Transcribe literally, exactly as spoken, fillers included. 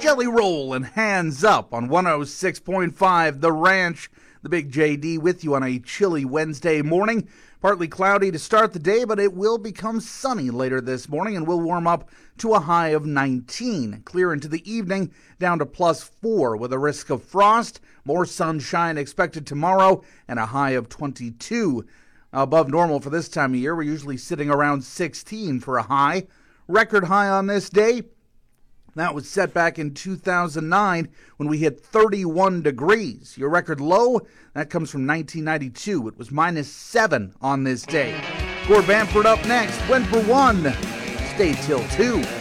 Jelly Roll and Hands Up on one oh six point five The Ranch. The Big J D with you on a chilly Wednesday morning. Partly cloudy to start the day, but it will become sunny later this morning and will warm up to a high of nineteen. Clear into the evening, down to plus four with a risk of frost. More sunshine expected tomorrow and a high of twenty-two. Above normal for this time of year, we're usually sitting around sixteen for a high. Record high on this day, that was set back in two thousand nine when we hit thirty-one degrees. Your record low, that comes from nineteen ninety-two. It was minus seven on this day. Gord Bamford up next. When for one, stay till two.